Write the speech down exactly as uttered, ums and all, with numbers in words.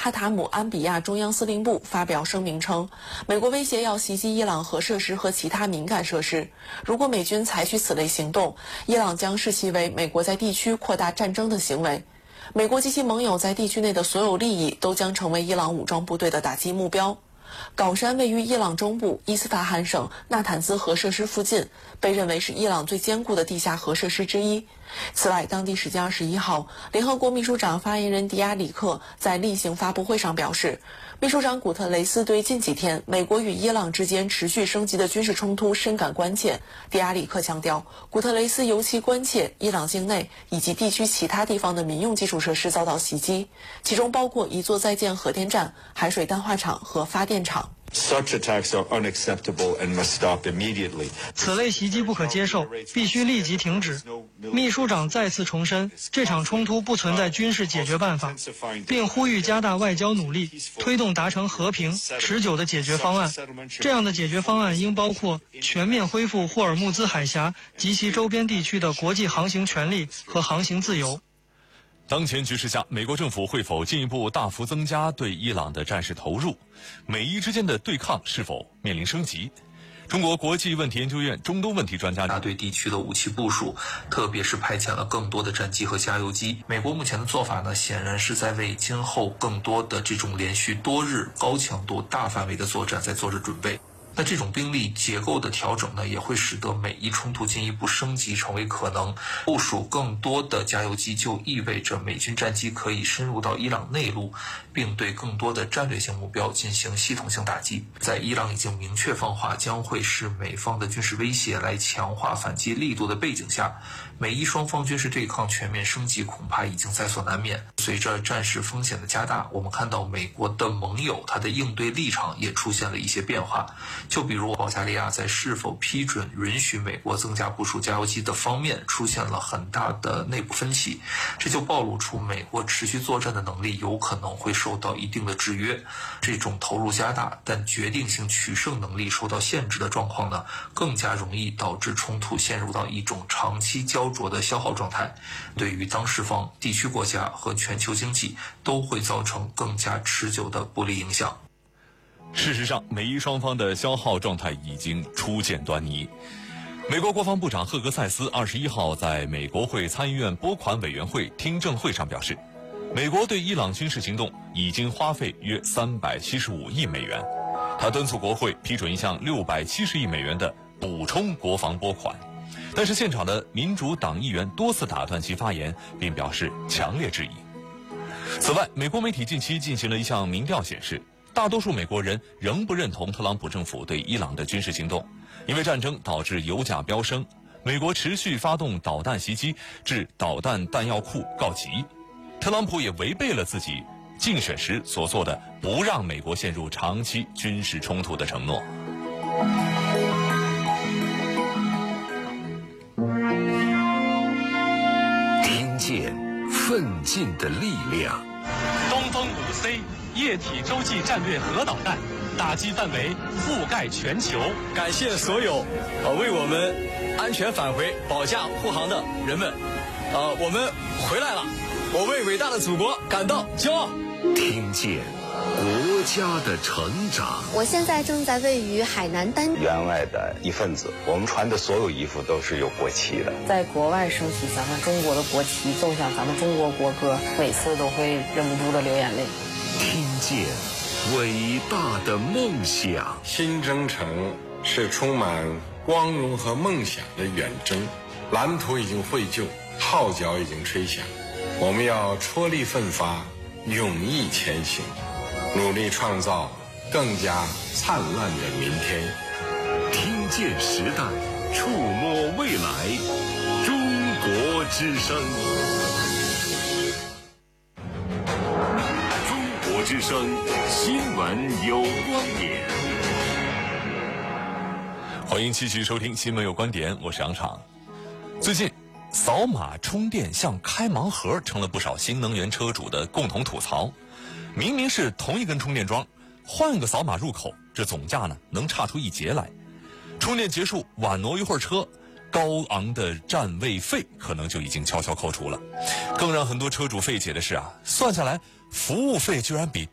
哈塔姆安比亚中央司令部发表声明称，美国威胁要袭击伊朗核设施和其他敏感设施，如果美军采取此类行动，伊朗将视其为美国在地区扩大战争的行为。美国及其盟友在地区内的所有利益都将成为伊朗武装部队的打击目标。镐山位于伊朗中部伊斯法罕省纳坦兹核设施附近，被认为是伊朗最坚固的地下核设施之一。此外，当地时间二十一号，联合国秘书长发言人迪亚里克在例行发布会上表示，秘书长古特雷斯对近几天美国与伊朗之间持续升级的军事冲突深感关切。迪亚里克强调，古特雷斯尤其关切伊朗境内以及地区其他地方的民用基础设施遭到袭击，其中包括一座在建核电站、海水淡化厂和发电厂。 Such attacks are unacceptable and must stop immediately. 此类袭击不可接受，必须立即停止。秘书长再次重申，这场冲突不存在军事解决办法，并呼吁加大外交努力，推动达成和平、持久的解决方案。这样的解决方案应包括全面恢复霍尔木兹海峡及其周边地区的国际航行权利和航行自由。 当前局势下，美国政府会否进一步大幅增加对伊朗的战事投入？美伊之间的对抗是否面临升级？中国国际问题研究院中东问题专家对地区的武器部署，特别是派遣了更多的战机和加油机。美国目前的做法呢，显然是在为今后更多的这种连续多日高强度大范围的作战在做着准备。那这种兵力结构的调整呢，也会使得美伊冲突进一步升级成为可能。部署更多的加油机就意味着美军战机可以深入到伊朗内陆，并对更多的战略性目标进行系统性打击。在伊朗已经明确放话将会是美方的军事威胁来强化反击力度的背景下，美伊双方军事对抗全面升级恐怕已经在所难免。随着战事风险的加大，我们看到美国的盟友他的应对立场也出现了一些变化。就比如保加利亚在是否批准允许美国增加部署加油机的方面出现了很大的内部分歧，这就暴露出美国持续作战的能力有可能会受到一定的制约。这种投入加大但决定性取胜能力受到限制的状况呢，更加容易导致冲突陷入到一种长期焦灼的消耗状态，对于当事方、地区国家和全球经济都会造成更加持久的不利影响。 事实上，美伊双方的消耗状态已经初见端倪。美国国防部长赫格塞斯二十一号在美国会参议院拨款委员会听证会上表示，美国对伊朗军事行动已经花费约三百七十五亿美元。他敦促国会批准一项六百七十亿美元的补充国防拨款。但是现场的民主党议员多次打断其发言，并表示强烈质疑。此外，美国媒体近期进行了一项民调显示，大多数美国人仍不认同特朗普政府对伊朗的军事行动，因为战争导致油价飙升，美国持续发动导弹袭击，致导弹弹药库告急。特朗普也违背了自己竞选时所做的不让美国陷入长期军事冲突的承诺。 听见奋进的力量。 东风五 C 液体洲际战略核导弹，打击范围覆盖全球。 感谢所有呃为我们安全返回保驾护航的人们，呃，我们回来了，我为伟大的祖国感到骄傲。 听见国家的成长。 我现在正在位于海南丹员外的一份子，我们穿的所有衣服都是有国旗的。 在国外升起咱们中国的国旗，奏响咱们中国国歌，每次都会忍不住的流眼泪。 听见伟大的梦想。 新征程是充满光荣和梦想的远征，蓝图已经绘就，号角已经吹响，我们要踔厉奋发，勇毅前行，努力创造更加灿烂的明天。 听见时代，触摸未来，中国之声。中国之声新闻有观点。 欢迎继续收听新闻有观点，我是杨昶。最近扫码充电像开盲盒成了不少新能源车主的共同吐槽。明明是同一根充电桩，换个扫码入口，这总价呢能差出一截来。充电结束晚挪一会儿车，高昂的占位费可能就已经悄悄扣除了。更让很多车主费解的是啊，算下来服务费居然比